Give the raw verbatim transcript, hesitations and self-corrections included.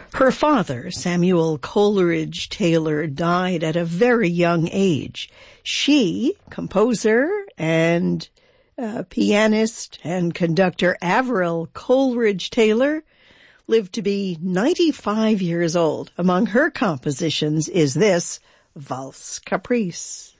Her father, Samuel Coleridge Taylor, died at a very young age. She, composer and uh, pianist and conductor Avril Coleridge Taylor, lived to be ninety-five years old. Among her compositions is this Valse Caprice.